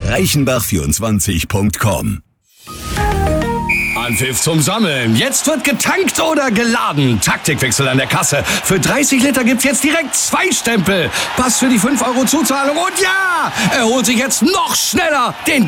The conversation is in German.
reichenbach24.com. Anpfiff zum Sammeln. Jetzt wird getankt oder geladen. Taktikwechsel an der Kasse. Für 30 Liter gibt's jetzt direkt 2 Stempel. Pass für die 5 € Zuzahlung und ja, er holt sich jetzt noch schneller den